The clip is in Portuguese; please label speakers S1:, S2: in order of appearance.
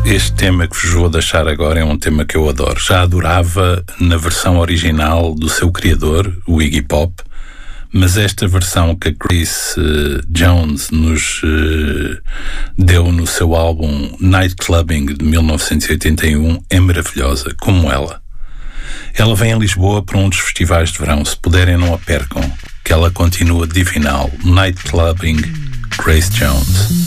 S1: Este tema que vos vou deixar agora é um tema que eu adoro. Já adorava na versão original do seu criador, o Iggy Pop, mas esta versão que a Grace Jones nos deu no seu álbum Night Clubbing de 1981 é maravilhosa, como ela. Ela vem a Lisboa para um dos festivais de verão. Se puderem, não a percam, que ela continua divinal. Night Clubbing, Grace Jones.